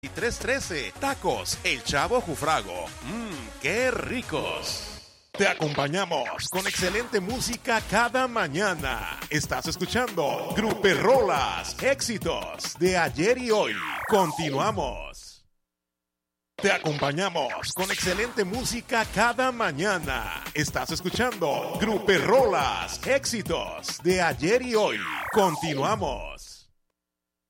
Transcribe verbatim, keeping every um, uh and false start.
tres trece. Tacos El Chavo Jufrago. Mmm, qué ricos. Te acompañamos con excelente música cada mañana. Estás escuchando Gruperrolas, éxitos de ayer y hoy. Continuamos. Te acompañamos con excelente música cada mañana. Estás escuchando Gruperrolas, éxitos de ayer y hoy. Continuamos.